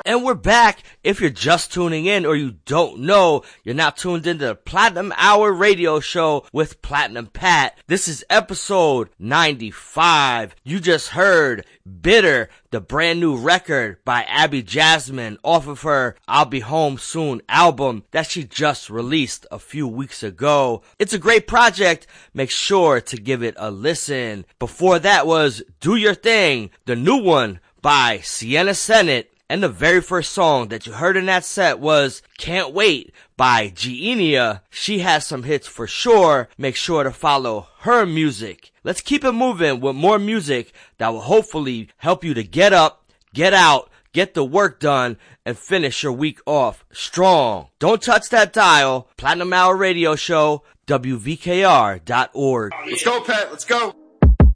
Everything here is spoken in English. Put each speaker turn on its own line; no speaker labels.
And we're back. If you're just tuning in or you don't know, you're now tuned into the Platinum Hour radio show with Platinum Pat. This is episode 95. You just heard Bitter, the brand new record by Abby Jasmine off of her I'll Be Home Soon album that she just released a few weeks ago. It's a great project. Make sure to give it a listen. Before that was Do Your Thing, the new one by Sienna Senate. And the very first song that you heard in that set was Can't Wait by Genia. She has some hits for sure. Make sure to follow her music. Let's keep it moving with more music that will hopefully help you to get up, get out, get the work done, and finish your week off strong. Don't touch that dial. Platinum Hour Radio Show, WVKR.org.
Let's go, Pat. Let's go.